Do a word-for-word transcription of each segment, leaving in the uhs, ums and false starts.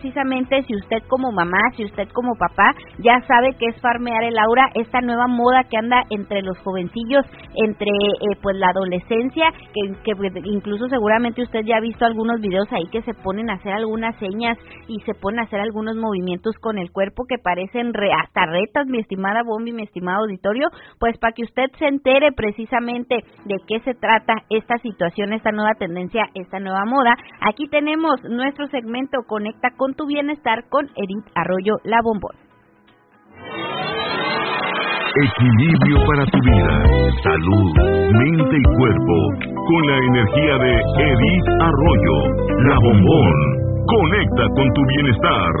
Precisamente si usted como mamá, si usted como papá ya sabe que es farmear el aura, esta nueva moda que anda entre los jovencillos, entre eh, pues la adolescencia, que, que incluso seguramente usted ya ha visto algunos videos ahí que se ponen a hacer algunas señas y se ponen a hacer algunos movimientos con el cuerpo que parecen re, hasta retas, mi estimada Bombi, mi estimado auditorio, pues para que usted se entere precisamente de qué se trata esta situación, esta nueva tendencia, esta nueva moda. Aquí tenemos nuestro segmento Conecta con tu bienestar con Edith Arroyo, la bombón. Equilibrio para tu vida, salud, mente y cuerpo, con la energía de Edith Arroyo, la bombón. Conecta con tu bienestar.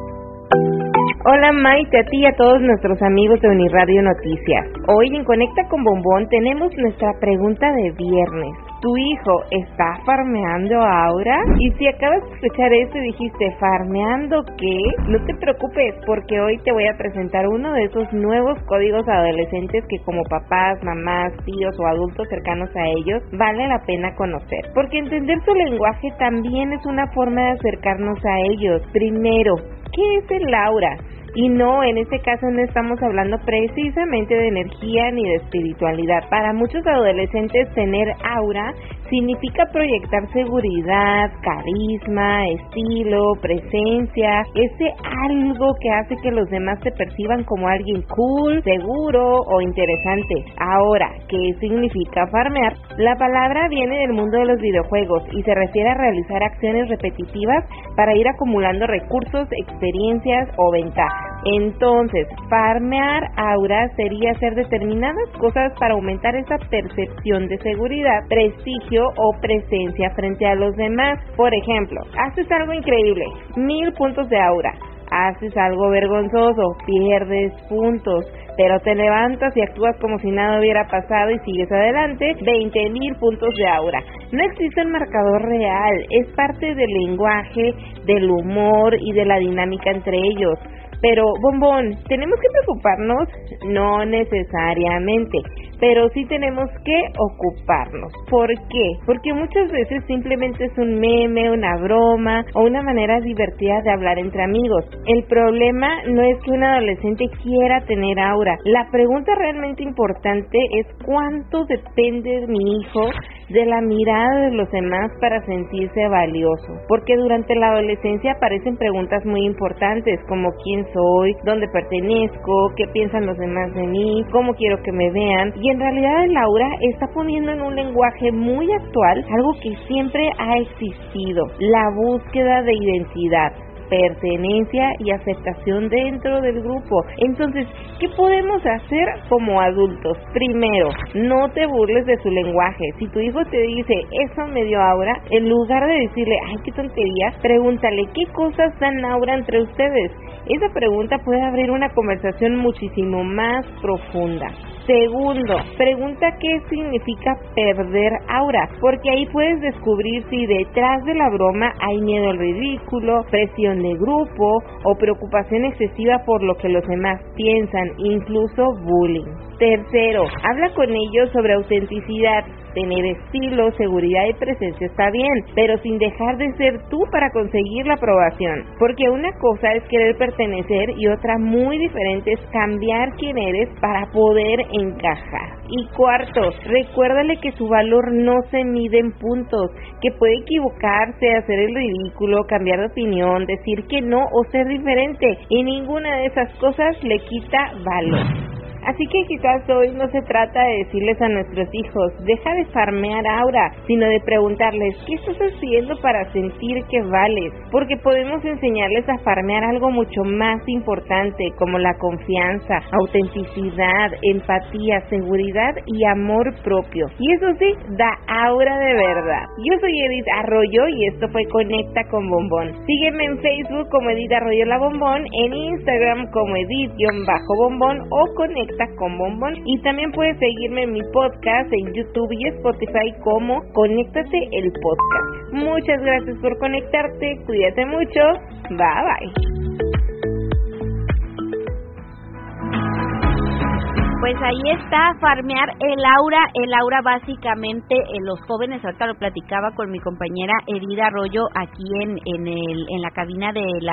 Hola Maite, a ti y a todos nuestros amigos de Uniradio Noticias. Hoy en Conecta con Bombón tenemos nuestra pregunta de viernes. ¿Tu hijo está farmeando aura? Y si acabas de escuchar esto y dijiste, ¿farmeando qué? No te preocupes, porque hoy te voy a presentar uno de esos nuevos códigos adolescentes que como papás, mamás, tíos o adultos cercanos a ellos, vale la pena conocer. Porque entender su lenguaje también es una forma de acercarnos a ellos. Primero, ¿qué es el aura? Y no, en este caso no estamos hablando precisamente de energía ni de espiritualidad. Para muchos adolescentes tener aura significa proyectar seguridad, carisma, estilo, presencia, ese algo que hace que los demás te perciban como alguien cool, seguro o interesante. Ahora, ¿qué significa farmear? La palabra viene del mundo de los videojuegos y se refiere a realizar acciones repetitivas para ir acumulando recursos, experiencias o ventajas. Entonces, farmear aura sería hacer determinadas cosas para aumentar esa percepción de seguridad, prestigio o presencia frente a los demás. Por ejemplo, haces algo increíble, mil puntos de aura. Haces algo vergonzoso, pierdes puntos, pero te levantas y actúas como si nada hubiera pasado y sigues adelante, veinte mil puntos de aura. No existe un marcador real, es parte del lenguaje, del humor y de la dinámica entre ellos. Pero, bombón, ¿tenemos que preocuparnos? No necesariamente, pero sí tenemos que ocuparnos. ¿Por qué? Porque muchas veces simplemente es un meme, una broma o una manera divertida de hablar entre amigos. El problema no es que un adolescente quiera tener aura. La pregunta realmente importante es ¿cuánto depende mi hijo de la mirada de los demás para sentirse valioso? Porque durante la adolescencia aparecen preguntas muy importantes como ¿quién soy? ¿Dónde pertenezco? ¿Qué piensan los demás de mí? ¿Cómo quiero que me vean? Y en realidad el aura está poniendo en un lenguaje muy actual algo que siempre ha existido, la búsqueda de identidad, pertenencia y aceptación dentro del grupo. Entonces, ¿qué podemos hacer como adultos? Primero, no te burles de su lenguaje. Si tu hijo te dice, eso me dio aura, en lugar de decirle, ay, qué tontería, pregúntale, ¿qué cosas dan aura entre ustedes? Esa pregunta puede abrir una conversación muchísimo más profunda. Segundo, pregunta qué significa perder aura, porque ahí puedes descubrir si detrás de la broma hay miedo al ridículo, presión de grupo o preocupación excesiva por lo que los demás piensan, incluso bullying. Tercero, habla con ellos sobre autenticidad. Tener estilo, seguridad y presencia está bien, pero sin dejar de ser tú para conseguir la aprobación. Porque una cosa es querer pertenecer y otra muy diferente es cambiar quién eres para poder encajar. Y cuarto, recuérdale que su valor no se mide en puntos, que puede equivocarse, hacer el ridículo, cambiar de opinión, decir que no o ser diferente, y ninguna de esas cosas le quita valor. Así que quizás hoy no se trata de decirles a nuestros hijos, deja de farmear aura, sino de preguntarles, ¿qué estás haciendo para sentir que vales? Porque podemos enseñarles a farmear algo mucho más importante, como la confianza, autenticidad, empatía, seguridad y amor propio. Y eso sí, da aura de verdad. Yo soy Edith Arroyo y esto fue Conecta con Bombón. Sígueme en Facebook como Edith Arroyo la Bombón, en Instagram como Edith-Bombón o Conecta con Bombón, y también puedes seguirme en mi podcast en YouTube y Spotify como Conéctate el Podcast. Muchas gracias por conectarte, cuídate mucho, bye bye. Pues ahí está, farmear el aura, el aura básicamente en los jóvenes, ahorita lo platicaba con mi compañera Edith Arroyo aquí en, en, el, en la cabina de la